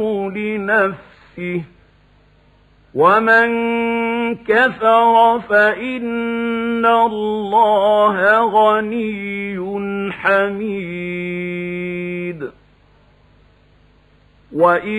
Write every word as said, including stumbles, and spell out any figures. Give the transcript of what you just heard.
لنفسه ومن كفر فإن الله غني حميد. وإن